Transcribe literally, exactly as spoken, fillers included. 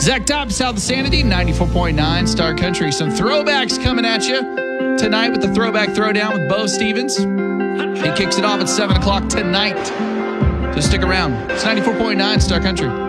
Zach Top, South of Sanity, ninety-four point nine Star Country. Some throwbacks coming at you tonight with the Throwback Throwdown with Bo Stevens. He kicks it off at seven o'clock tonight. So stick around. It's ninety-four point nine Star Country.